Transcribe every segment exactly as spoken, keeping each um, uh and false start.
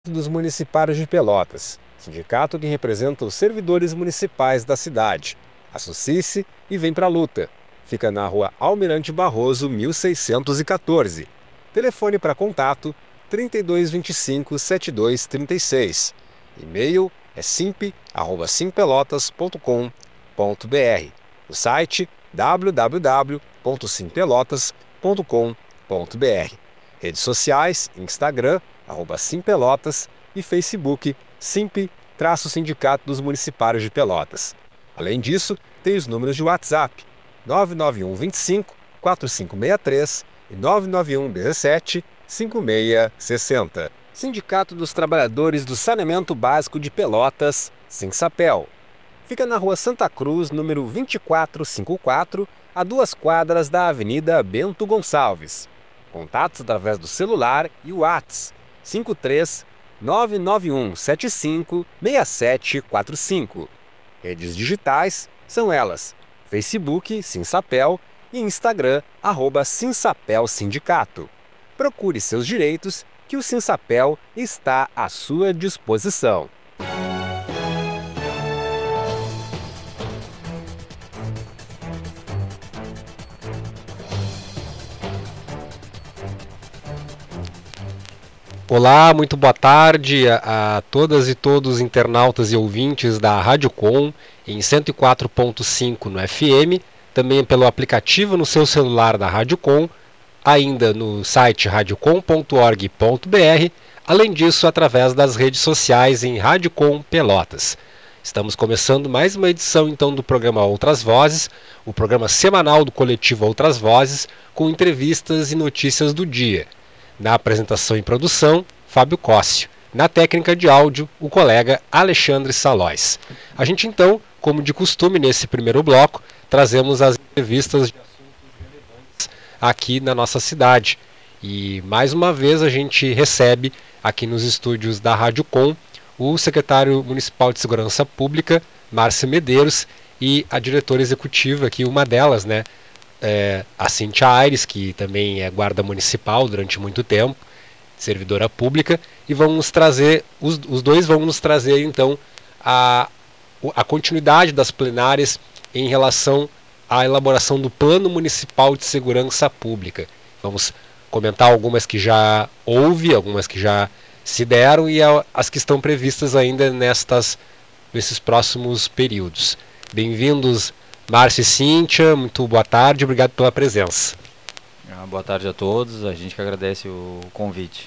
dos Municipários de Pelotas, sindicato que representa os servidores municipais da cidade. Associe-se e vem pra luta. Fica na rua Almirante Barroso, mil seiscentos e quatorze. Telefone para contato trinta e dois vinte e cinco, setenta e dois trinta e seis. E-mail é simp arroba simpelotas ponto com ponto br. O site w w w ponto simpelotas ponto com ponto br. Redes sociais, Instagram, arroba Simpelotas e Facebook, Simp-Sindicato dos Municipários de Pelotas. Além disso, tem os números de WhatsApp, nove nove um vinte e cinco, quatro cinco seis três e nove nove um dezessete, cinquenta e seis sessenta. Sindicato dos Trabalhadores do Saneamento Básico de Pelotas, Sinsapel. Fica na rua Santa Cruz, número vinte e quatro cinquenta e quatro, a duas quadras da Avenida Bento Gonçalves. Contatos através do celular e o WhatsApp cinco três nove nove um sete cinco seis sete quatro cinco. Redes digitais são elas: Facebook, Sinsapel e Instagram, arroba Sinsapel Sindicato. Procure seus direitos, que o Sinsapel está à sua disposição. Olá, muito boa tarde a, a todas e todos os internautas e ouvintes da Rádio Com, em cento e quatro ponto cinco no F M, também pelo aplicativo no seu celular da Rádio Com, ainda no site radiocom ponto org ponto br, além disso através das redes sociais em Rádio Com Pelotas. Estamos começando mais uma edição então do programa Outras Vozes, o programa semanal do coletivo Outras Vozes, com entrevistas e notícias do dia. Na apresentação e produção, Fábio Cóssio. Na técnica de áudio, o colega Alexandre Salóis. A gente então, como de costume nesse primeiro bloco, trazemos as entrevistas de assuntos relevantes aqui na nossa cidade. E mais uma vez a gente recebe aqui nos estúdios da Rádio Com o secretário municipal de Segurança Pública, Márcio Medeiros, e a diretora executiva aqui, uma delas, né? É, a Cíntia Aires, que também é guarda municipal durante muito tempo, servidora pública, e vão nos trazer, os, os dois vão nos trazer então a, a continuidade das plenárias em relação à elaboração do Plano Municipal de Segurança Pública. Vamos comentar algumas que já houve, algumas que já se deram e a, as que estão previstas ainda nestas, nesses próximos períodos. Bem-vindos, Márcio e Cíntia, muito boa tarde, obrigado pela presença. Ah, boa tarde a todos, a gente que agradece o convite.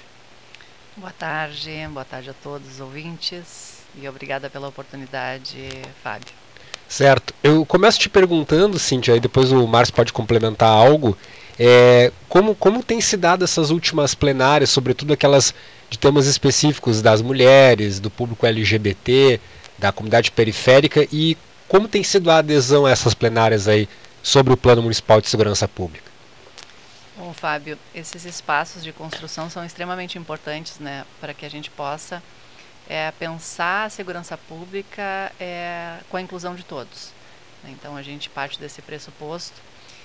Boa tarde, boa tarde a todos os ouvintes e obrigada pela oportunidade, Fábio. Certo, eu começo te perguntando, Cíntia, e depois o Márcio pode complementar algo, é, como, como tem se dado essas últimas plenárias, sobretudo aquelas de temas específicos das mulheres, do público L G B T, da comunidade periférica, e como tem sido a adesão a essas plenárias aí sobre o Plano Municipal de Segurança Pública? Bom, Fábio, esses espaços de construção são extremamente importantes, né, para que a gente possa é, pensar a segurança pública é, com a inclusão de todos. Então a gente parte desse pressuposto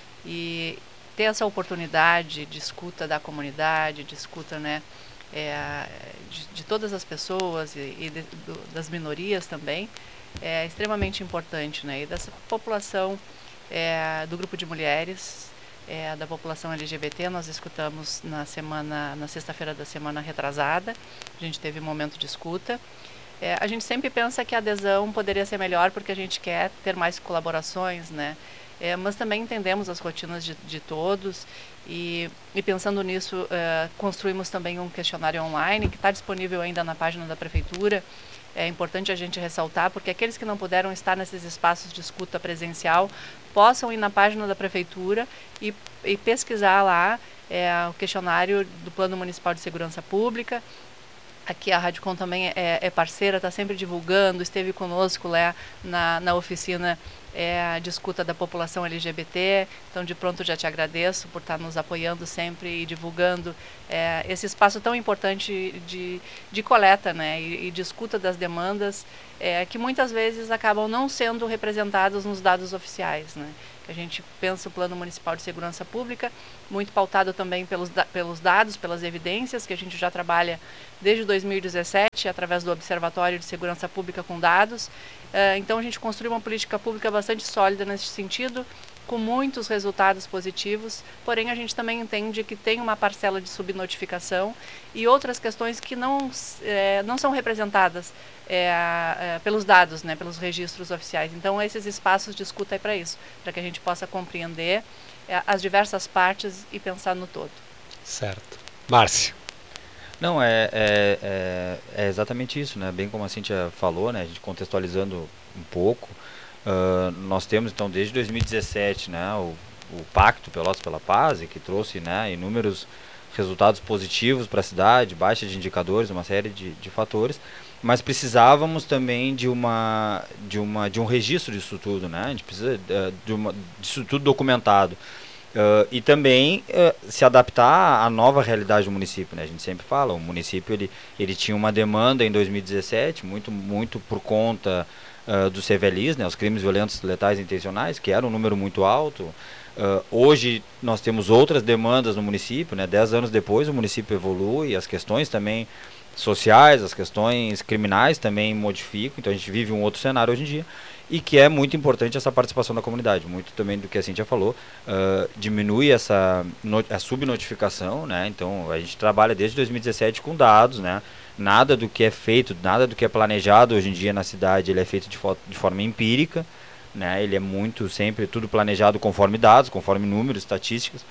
e ter essa oportunidade de escuta da comunidade, de escuta, né, é, de, de todas as pessoas e, e de, do, das minorias também, é extremamente importante, né? E dessa população é, do grupo de mulheres, é, da população L G B T, nós escutamos na semana, na sexta-feira da semana retrasada, a gente teve um momento de escuta. É, a gente sempre pensa que a adesão poderia ser melhor porque a gente quer ter mais colaborações, né? É, mas também entendemos as rotinas de, de todos e, e pensando nisso, é, construímos também um questionário online que está disponível ainda na página da Prefeitura. É importante a gente ressaltar, porque aqueles que não puderam estar nesses espaços de escuta presencial possam ir na página da Prefeitura e, e pesquisar lá é, o questionário do Plano Municipal de Segurança Pública. Aqui a Rádio Com também é, é parceira, está sempre divulgando, esteve conosco lá na, na oficina é, de escuta da população L G B T. Então, de pronto, já te agradeço por estar nos apoiando sempre e divulgando é, esse espaço tão importante de, de coleta, né, e, e de escuta das demandas, é, que muitas vezes acabam não sendo representados nos dados oficiais, né. A gente pensa o Plano Municipal de Segurança Pública, muito pautado também pelos, pelos dados, pelas evidências, que a gente já trabalha desde dois mil e dezessete, através do Observatório de Segurança Pública com dados. Uh, então, a gente construiu uma política pública bastante sólida nesse sentido, com muitos resultados positivos, porém a gente também entende que tem uma parcela de subnotificação e outras questões que não, é, não são representadas é, é, pelos dados, né, pelos registros oficiais. Então, esses espaços de escuta é para isso, para que a gente possa compreender é, as diversas partes e pensar no todo. Certo. Márcio. Não, é, é, é, é exatamente isso, né? Bem como a Cíntia falou, né? A gente contextualizando um pouco, uh, nós temos então desde dois mil e dezessete, né, o, o Pacto Pelotas pela Paz, que trouxe, né, inúmeros resultados positivos para a cidade, baixa de indicadores, uma série de, de fatores, mas precisávamos também de uma de uma de um registro disso tudo, né? A gente precisa uh, de uma disso tudo documentado. Uh, e também uh, se adaptar à nova realidade do município, né? A gente sempre fala, o município ele, ele tinha uma demanda em dois mil e dezessete, muito, muito por conta uh, dos C V Ls, né? Os crimes violentos letais intencionais, que era um número muito alto. Uh, hoje nós temos outras demandas no município, né? Dez anos depois o município evolui, as questões também sociais, as questões criminais também modificam, então a gente vive um outro cenário hoje em dia. E que é muito importante essa participação da comunidade, muito também do que a Cíntia falou, uh, diminui essa no, a subnotificação, né? Então a gente trabalha desde dois mil e dezessete com dados, né? Nada do que é feito, nada do que é planejado hoje em dia na cidade, ele é feito de, de forma empírica, né? Ele é muito sempre tudo planejado conforme dados, conforme números, estatísticas.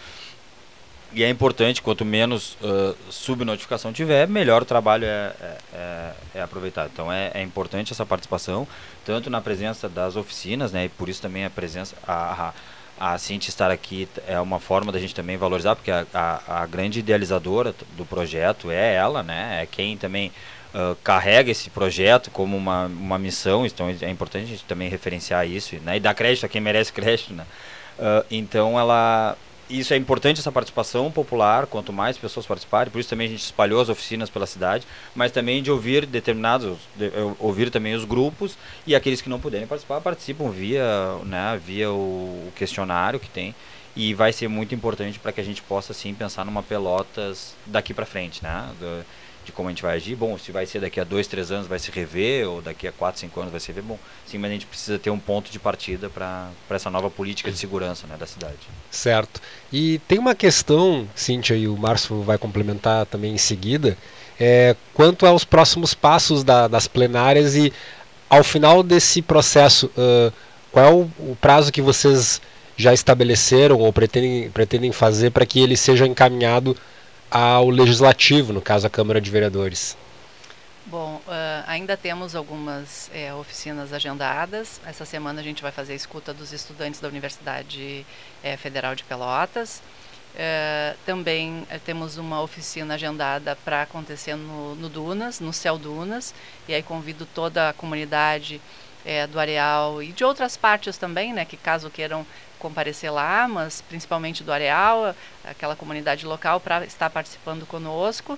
E é importante, quanto menos uh, subnotificação tiver, melhor o trabalho é, é, é aproveitado. Então é, é importante essa participação, tanto na presença das oficinas, né, e por isso também a presença, a, a, a Cíntia estar aqui é uma forma da gente também valorizar, porque a, a, a grande idealizadora do projeto é ela, né, é quem também uh, carrega esse projeto como uma, uma missão, então é importante a gente também referenciar isso, né, e dar crédito a quem merece crédito, né. Uh, então ela... Isso é importante, essa participação popular, quanto mais pessoas participarem, por isso também a gente espalhou as oficinas pela cidade, mas também de ouvir determinados, de, ouvir também os grupos, e aqueles que não puderem participar, participam via, né, via o questionário que tem, e vai ser muito importante para que a gente possa, sim, pensar numa Pelotas daqui para frente, né, do, de como a gente vai agir. Bom, se vai ser daqui a dois, três anos vai se rever, ou daqui a quatro, cinco anos vai se rever, bom, sim, mas a gente precisa ter um ponto de partida para essa nova política de segurança, né, da cidade. Certo. E tem uma questão, Cíntia, e o Márcio vai complementar também em seguida, é, quanto aos próximos passos da, das plenárias e ao final desse processo, uh, qual é o, o prazo que vocês já estabeleceram ou pretendem, pretendem fazer para que ele seja encaminhado ao Legislativo, no caso a Câmara de Vereadores? Bom, uh, ainda temos algumas é, oficinas agendadas. Essa semana a gente vai fazer a escuta dos estudantes da Universidade é, Federal de Pelotas. Uh, também uh, temos uma oficina agendada para acontecer no, no Dunas, no Céu Dunas, e aí convido toda a comunidade é, do Areal e de outras partes também, né, que caso queiram comparecer lá, mas principalmente do Areal, aquela comunidade local, para estar participando conosco.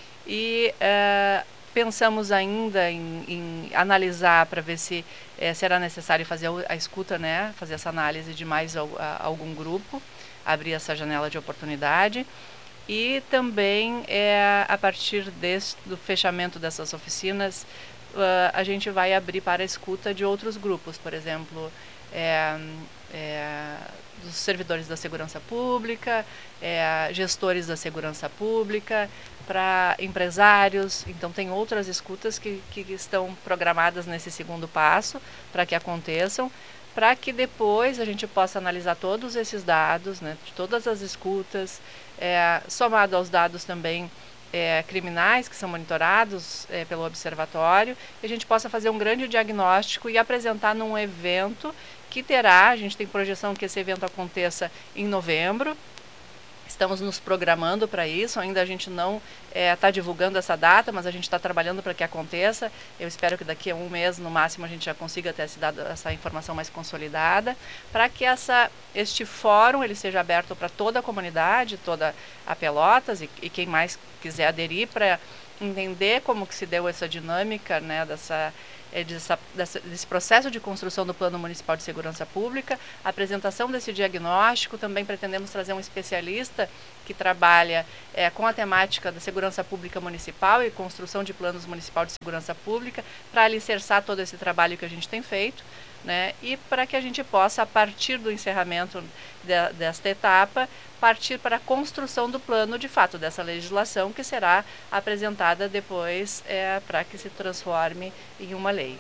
E uh, pensamos ainda em, em analisar para ver se eh, será necessário fazer a escuta, né, fazer essa análise de mais a, a, algum grupo, abrir essa janela de oportunidade. E também, é, a partir desse, do fechamento dessas oficinas, uh, a gente vai abrir para a escuta de outros grupos, por exemplo, é, é, dos servidores da segurança pública, é, gestores da segurança pública, para empresários. Então tem outras escutas que, que estão programadas nesse segundo passo para que aconteçam, para que depois a gente possa analisar todos esses dados, né, de todas as escutas, é, somado aos dados também é, criminais que são monitorados é, pelo observatório, e a gente possa fazer um grande diagnóstico e apresentar num evento que terá, a gente tem projeção que esse evento aconteça em novembro. Estamos nos programando para isso, ainda a gente não está é, divulgando essa data, mas a gente está trabalhando para que aconteça. Eu espero que daqui a um mês, no máximo, a gente já consiga ter esse dado, essa informação mais consolidada, para que essa, este fórum ele seja aberto para toda a comunidade, toda a Pelotas, e, e quem mais quiser aderir, para entender como que se deu essa dinâmica, né, dessa... Dessa, dessa, desse processo de construção do Plano Municipal de Segurança Pública, a apresentação desse diagnóstico. Também pretendemos trazer um especialista que trabalha é, com a temática da segurança pública municipal e construção de planos municipal de segurança pública, para alicerçar todo esse trabalho que a gente tem feito, né, e para que a gente possa, a partir do encerramento de, desta etapa, partir para a construção do plano, de fato, dessa legislação, que será apresentada depois é, para que se transforme em uma lei.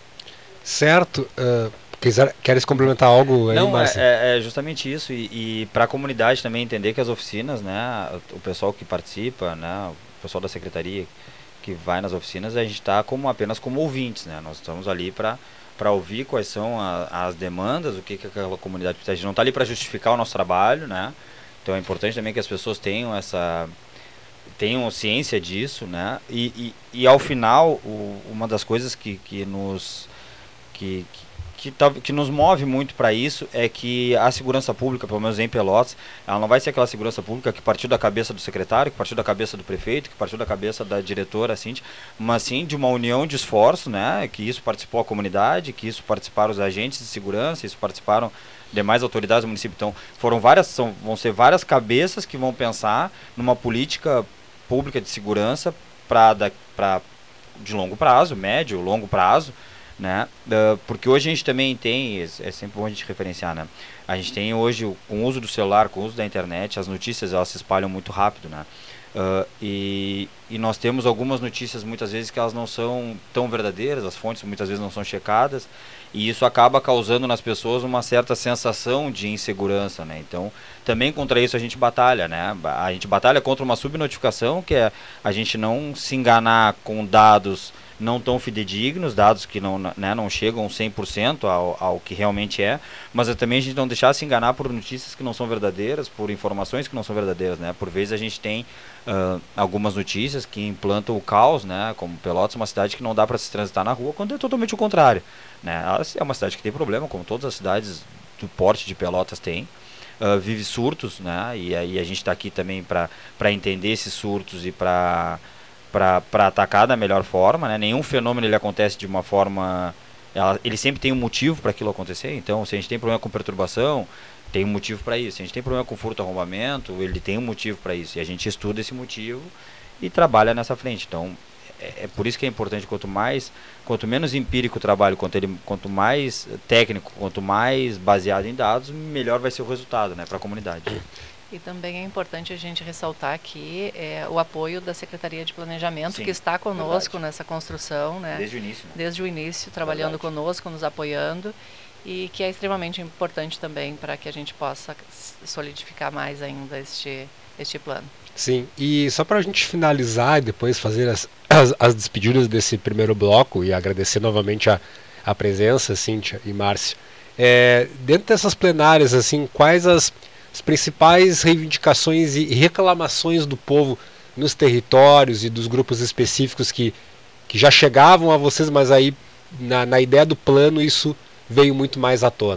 Certo. Uh, quiser, queres complementar algo aí, Não, Márcia? é, é justamente isso. E, e para a comunidade também entender que as oficinas, né, o pessoal que participa, né, o pessoal da secretaria que vai nas oficinas, a gente está como, apenas como ouvintes, né? Nós estamos ali para para ouvir quais são a, as demandas, o que, que aquela comunidade precisa. A gente não está ali para justificar o nosso trabalho, né? Então é importante também que as pessoas tenham essa tenham ciência disso, né? E, e, e ao final, o, uma das coisas que, que nos que, que, que, que nos move muito para isso é que a segurança pública, pelo menos em Pelotas, ela não vai ser aquela segurança pública que partiu da cabeça do secretário, que partiu da cabeça do prefeito, que partiu da cabeça da diretora, assim, mas sim de uma união de esforço, né? Que isso participou a comunidade, que isso participaram os agentes de segurança, isso participaram demais autoridades do município. Então, foram várias, são, vão ser várias cabeças que vão pensar numa política pública de segurança para de longo prazo, médio, longo prazo, né? Uh, porque hoje a gente também tem, é sempre bom a gente referenciar, né? A gente tem hoje, com o uso do celular, com o uso da internet, as notícias elas se espalham muito rápido, né? Uh, e, e nós temos algumas notícias muitas vezes que elas não são tão verdadeiras, as fontes muitas vezes não são checadas, e isso acaba causando nas pessoas uma certa sensação de insegurança, né? Então, também contra isso a gente batalha, né? A gente batalha contra uma subnotificação, que é a gente não se enganar com dados não tão fidedignos, dados que não, né, não chegam cem por cento ao, ao que realmente é, mas é também a gente não deixar se enganar por notícias que não são verdadeiras, por informações que não são verdadeiras, né? Por vezes a gente tem uh, algumas notícias que implantam o caos, né? Como Pelotas, uma cidade que não dá para se transitar na rua, quando é totalmente o contrário, né? Ela é uma cidade que tem problema, como todas as cidades do porte de Pelotas têm. Uh, vive surtos, né? E aí a gente está aqui também para para entender esses surtos e para para atacar da melhor forma, né? Nenhum fenômeno ele acontece de uma forma... Ela, ele sempre tem um motivo para aquilo acontecer. Então, se a gente tem problema com perturbação, tem um motivo para isso. Se a gente tem problema com furto, arrombamento, ele tem um motivo para isso. E a gente estuda esse motivo e trabalha nessa frente. Então, é, é por isso que é importante, quanto mais, quanto menos empírico o trabalho, quanto, ele, quanto mais técnico, quanto mais baseado em dados, melhor vai ser o resultado, né, para a comunidade. E também é importante a gente ressaltar aqui é, o apoio da Secretaria de Planejamento, Sim, que está conosco verdade. nessa construção, né? Desde o início. Né? Desde o início, trabalhando verdade. conosco, nos apoiando, e que é extremamente importante também para que a gente possa solidificar mais ainda este, este plano. Sim, e só para a gente finalizar e depois fazer as, as, as despedidas desse primeiro bloco e agradecer novamente a, a presença, Cíntia e Márcio, é, dentro dessas plenárias, assim, quais as as principais reivindicações e reclamações do povo nos territórios e dos grupos específicos que, que já chegavam a vocês, mas aí na, na ideia do plano isso veio muito mais à tona?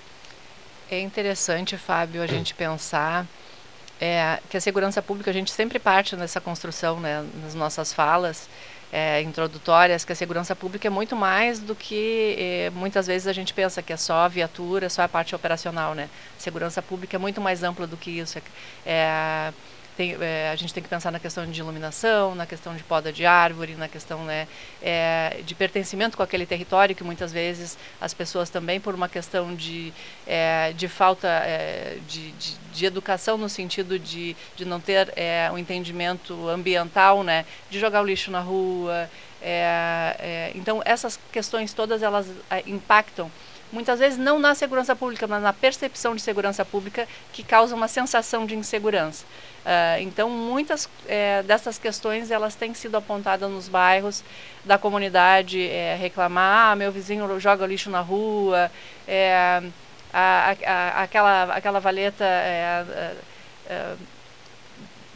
É interessante, Fábio, a gente pensar é, que a segurança pública, a gente sempre parte nessa construção, né, nas nossas falas é, introdutórias, que a segurança pública é muito mais do que é, muitas vezes a gente pensa que é só a viatura, só a parte operacional, né? Segurança pública é muito mais ampla do que isso. É, tem, é, a gente tem que pensar na questão de iluminação, na questão de poda de árvore, na questão, né, é, de pertencimento com aquele território, que muitas vezes as pessoas também, por uma questão de, é, de falta é, de, de, de educação, no sentido de, de não ter é, um entendimento ambiental, né, de jogar o lixo na rua. É, é, então, essas questões todas, elas é, impactam muitas vezes não na segurança pública, mas na percepção de segurança pública, que causa uma sensação de insegurança. Uh, então, muitas é, dessas questões, elas têm sido apontadas nos bairros da comunidade, é, reclamar, ah, meu vizinho joga lixo na rua, é, a, a, a, aquela, aquela valeta é, é,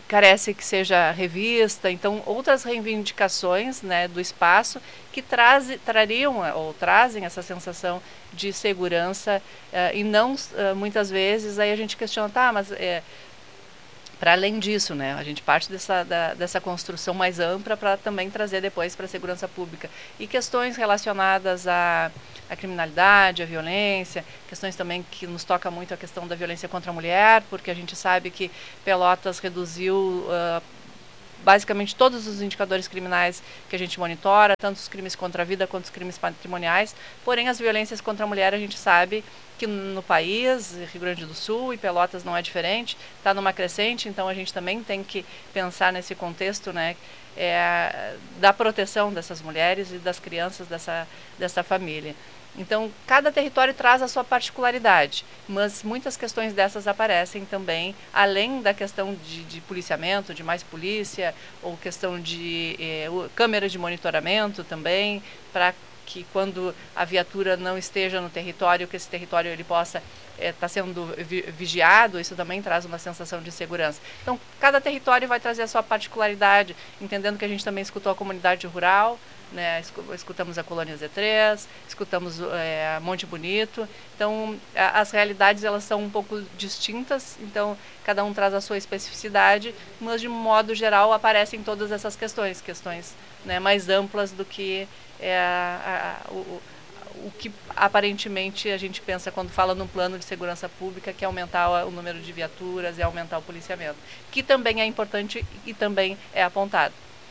carece que seja revista, então outras reivindicações, né, do espaço que traz, trariam ou trazem essa sensação de segurança uh, e não uh, muitas vezes aí a gente questiona, tá, mas é, para além disso, né, a gente parte dessa, da, dessa construção mais ampla para também trazer depois para a segurança pública e questões relacionadas a a criminalidade, a violência, questões também que nos toca muito a questão da violência contra a mulher, porque a gente sabe que Pelotas reduziu uh, basicamente todos os indicadores criminais que a gente monitora, tanto os crimes contra a vida quanto os crimes patrimoniais, porém as violências contra a mulher a gente sabe que no país, Rio Grande do Sul e Pelotas não é diferente, está numa crescente, então a gente também tem que pensar nesse contexto, né, é, da proteção dessas mulheres e das crianças dessa, dessa família. Então, cada território traz a sua particularidade, mas muitas questões dessas aparecem também, além da questão de, de policiamento, de mais polícia, ou questão de eh, câmeras de monitoramento também, para que quando a viatura não esteja no território, que esse território ele possa estar tá sendo vi vigiado, isso também traz uma sensação de segurança. Então, cada território vai trazer a sua particularidade, entendendo que a gente também escutou a comunidade rural, né, escutamos a Colônia Z três, escutamos é, Monte Bonito, então a, as realidades elas são um pouco distintas, então cada um traz a sua especificidade, mas de modo geral aparecem todas essas questões, questões, né, mais amplas do que é, a, a, o, o que aparentemente a gente pensa quando fala num plano de segurança pública, que é aumentar o número de viaturas e aumentar o policiamento, que também é importante e também é apontado.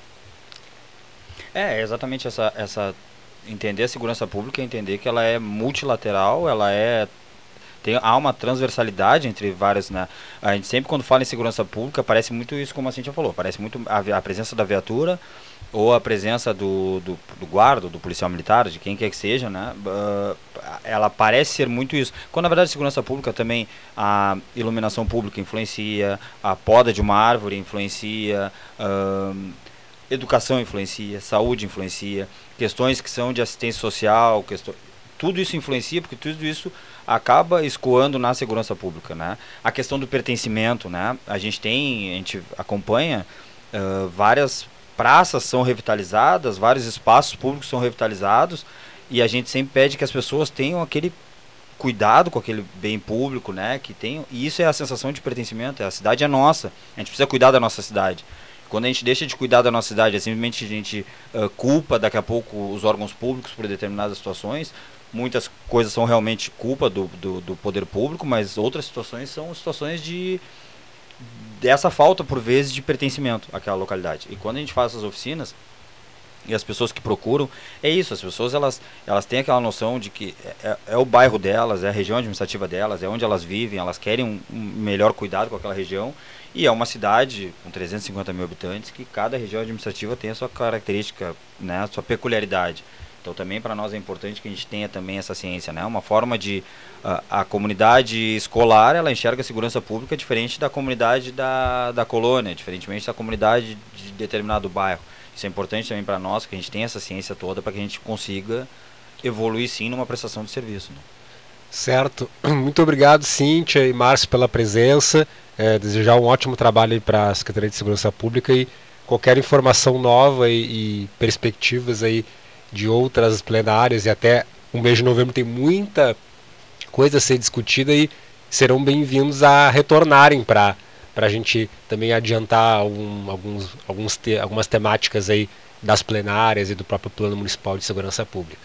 É, exatamente essa, essa, entender a segurança pública, entender que ela é multilateral, ela é, tem, há uma transversalidade entre várias, né, a gente sempre quando fala em segurança pública, parece muito isso como a gente já falou, parece muito a, a presença da viatura, ou a presença do, do, do guarda, do policial militar, de quem quer que seja, né, uh, ela parece ser muito isso, quando na verdade a segurança pública também, a iluminação pública influencia, a poda de uma árvore influencia, uh, educação influencia, saúde influencia, questões que são de assistência social, questão, tudo isso influencia, porque tudo isso acaba escoando na segurança pública, né? A questão do pertencimento, né? A gente tem, a gente acompanha uh, várias praças são revitalizadas, vários espaços públicos são revitalizados, e a gente sempre pede que as pessoas tenham aquele cuidado com aquele bem público, né? Que tenham, e isso é a sensação de pertencimento, a cidade é nossa, a gente precisa cuidar da nossa cidade. Quando a gente deixa de cuidar da nossa cidade, é simplesmente a gente uh, culpa daqui a pouco os órgãos públicos por determinadas situações. Muitas coisas são realmente culpa do, do, do poder público, mas outras situações são situações de dessa falta, por vezes, de pertencimento àquela localidade. E quando a gente faz essas oficinas, e as pessoas que procuram, é isso, as pessoas elas, elas têm aquela noção de que é, é o bairro delas, é a região administrativa delas, é onde elas vivem, elas querem um, um melhor cuidado com aquela região, e é uma cidade com trezentos e cinquenta mil habitantes que cada região administrativa tem a sua característica, né, a sua peculiaridade. Então também para nós é importante que a gente tenha também essa ciência, né, uma forma de uh, a comunidade escolar, ela enxerga a segurança pública diferente da comunidade da, da colônia, diferentemente da comunidade de determinado bairro. Isso é importante também para nós, que a gente tenha essa ciência toda para que a gente consiga evoluir sim numa prestação de serviço, né? Certo. Muito obrigado, Cíntia e Márcio, pela presença. É, desejar um ótimo trabalho para a Secretaria de Segurança Pública e qualquer informação nova e, e perspectivas aí de outras plenárias, e até o mês de novembro tem muita coisa a ser discutida e serão bem-vindos a retornarem para para a gente também adiantar algum, alguns, alguns te, algumas temáticas aí das plenárias e do próprio Plano Municipal de Segurança Pública.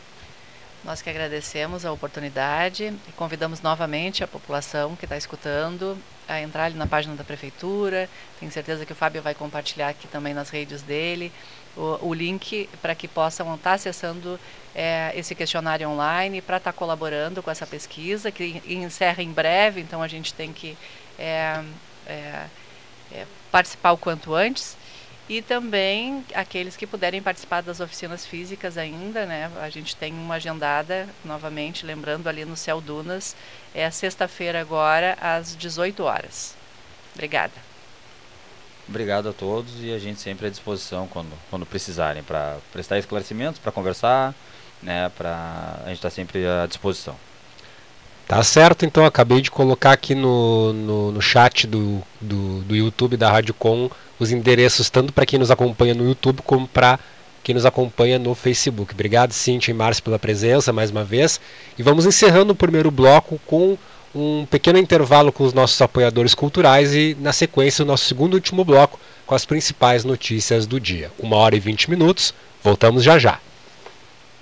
Nós que agradecemos a oportunidade e convidamos novamente a população que está escutando a entrar ali na página da Prefeitura. Tenho certeza que o Fábio vai compartilhar aqui também nas redes dele o, o link para que possam estar acessando é, esse questionário online para estar colaborando com essa pesquisa, que encerra em breve, então a gente tem que é, é, é, participar o quanto antes. E também aqueles que puderem participar das oficinas físicas ainda, né? A gente tem uma agendada, novamente, lembrando ali no Céu Dunas, é sexta-feira agora, às dezoito horas. Obrigada. Obrigado a todos e a gente sempre à disposição quando, quando precisarem, para prestar esclarecimentos, para conversar, né? Pra, a gente está sempre à disposição. Tá certo, então acabei de colocar aqui no, no, no chat do, do, do YouTube da Rádio Com os endereços tanto para quem nos acompanha no YouTube como para quem nos acompanha no Facebook. Obrigado, Cíntia e Márcio, pela presença mais uma vez. E vamos encerrando o primeiro bloco com um pequeno intervalo com os nossos apoiadores culturais e, na sequência, o nosso segundo e último bloco com as principais notícias do dia. Uma hora e vinte minutos. Voltamos já já.